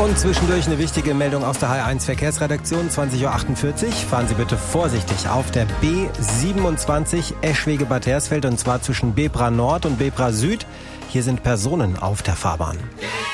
Und zwischendurch eine wichtige Meldung aus der H1 Verkehrsredaktion, 20.48 Uhr. Fahren Sie bitte vorsichtig auf der B27 Eschwege-Bad Hersfeld, und zwar zwischen Bebra Nord und Bebra Süd. Hier sind Personen auf der Fahrbahn.